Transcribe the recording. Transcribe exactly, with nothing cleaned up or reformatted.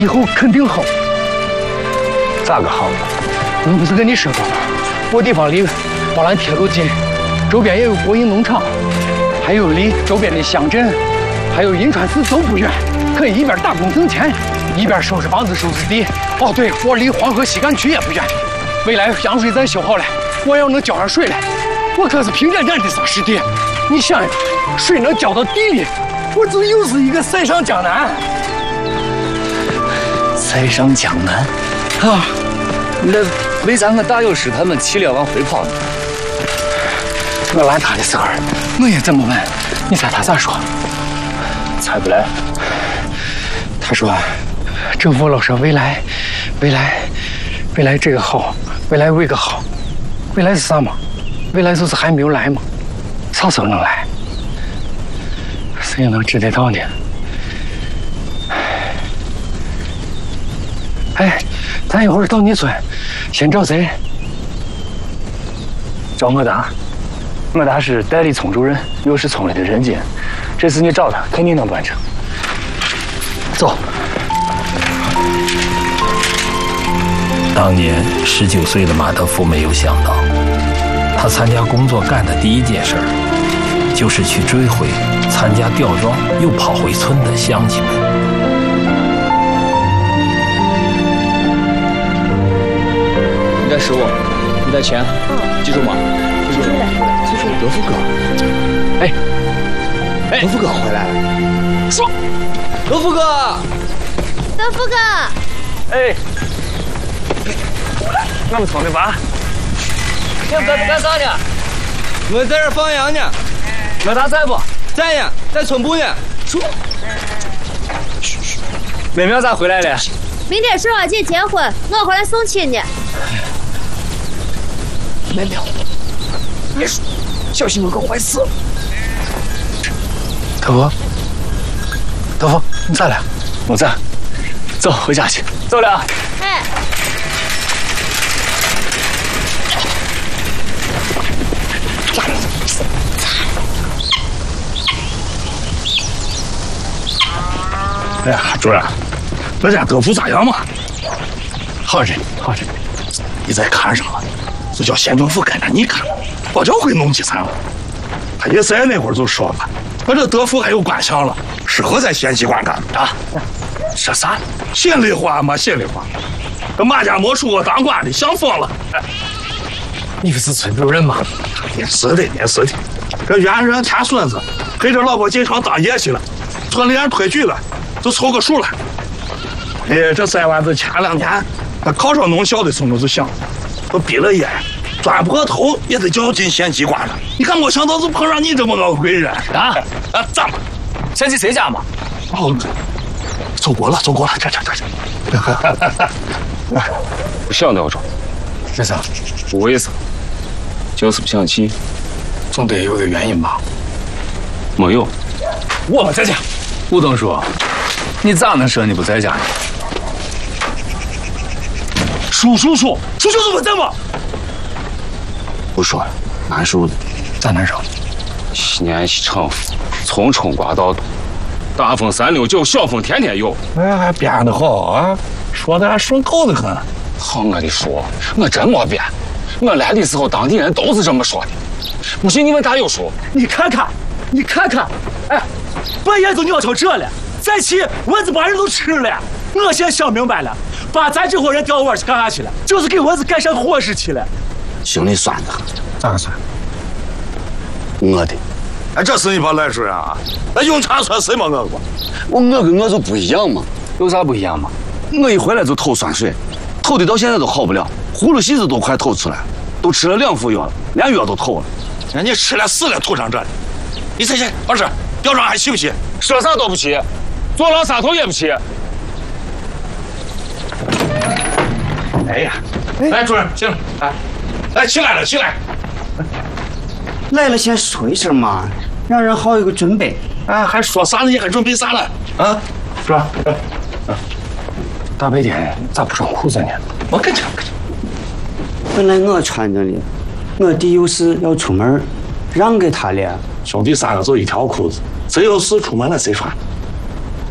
以后肯定好。 咋个好？ 我不是跟你说过吗？我地方离宝兰铁路近，周边也有国营农场，还有离周边的乡镇，还有银川市都不远，可以一边打工挣钱，一边收拾房子、收拾地。哦，对，我离黄河西干区也不远。未来扬水站修好了，我要能浇上水了，我可是平甸站的沙师弟。你想想，水能浇到地里，我这又是一个塞上江南。 塞上江南啊！ 那为啥我大有师他们气烈往回跑呢？ 我拦他的时候，我也这么问，你猜他咋说？ 猜不来。 他说，政府老说未来，未来，未来这个好，未来为个好，未来是啥嘛？未来就是还没有来嘛，啥时候能来？谁能知得到呢？哎，咱一会儿到你村，先找谁？ 找我达，我达是代理村主任，又是村里的人精，这次你找他，肯定能办成。走。 当年十九岁的马德福没有想到，他参加工作干的第一件事就是去追回参加吊庄又跑回村的乡亲们。 你带食物，你带钱，嗯，记住吗？记住了，记住了。德福哥，哎，哎，德福哥回来了。说，德福哥， 德福哥， 哎。我们村的娃，你们在这干啥呢？ 我在这放羊呢。 我达在不？ 在呀，在村部呢。 说。妹妹咋回来了？ 明天十二姐结婚，我回来送亲呢。 妹妹，别说，小心我搞坏事。 德福，德福，你咋了？ 我在。走，回家去。走了。 哎。 哎呀，主任，咱家德福咋样嘛？ 好着呢，好着呢。 你再看上了，就叫县政府跟着你看，保证会弄基层了。他爷爷那会儿就说了，我这德福还有官饷了，适合在县机关干啊。 说啥？ 心里话嘛，心里话。这马家没出过当官的，想疯了。 你不是村主任吗？ 也是的，也是的。这原人添孙子，陪着老婆进城当爷去了，村里人推举了，就凑个数了。哎，这三娃子前两年，他考上农校的时候就想，我毕了业，钻破头也得叫进县机关了。你看，没想到就碰上你这么个贵人啊！啊，咋嘛？先去谁家嘛？ 哦，走过了，走过了，这这这这。 不想那种， 这啥？ 不为啥，就是不想去。 总得有个原因吧？ 没有。 我不在家。 吴东叔，你咋能说你不在家呢？ 叔叔叔，叔叔怎么在吗？ 不说了，难受的。 咋难受？ 西年西城从春刮到冬，大风三六九，小风天天有。 哎，还编得好啊，说的还顺口的很。 好，我的说，我真没编。我来的时候，当地人都是这么说的。不信你们大有说。 你看看，你看看，哎，半夜都尿成这了，再气蚊子把人都吃了。我现在想明白了，把咱这伙人调窝去干啥去了？就是给蚊子干上伙食去了。 心里酸的很。 咋个酸？ 我的。 哎，这是你把赖主任啊？那用茶酸谁没饿过？ 我我跟我就不一样嘛。有啥不一样嘛？我一回来就吐酸水，吐的到现在都好不了，呼噜细子都快吐出来了，都吃了两副药了，连药都吐了。 人家吃了死了吐上这里，你猜猜，老师，吊庄还去不去？ 说啥都不去，坐牢仨头也不去。 哎呀，来主任，行了，来，来起来了，起来。 来了先说一声嘛，让人好有个准备。 哎，还说啥呢？你还准备啥了？啊，是吧？ 啊，大白天咋不穿裤子呢？ 我跟着，跟着。 本来我穿着的，我弟有事要出门，让给他了。 兄弟三个就一条裤子，谁有事出门了谁穿。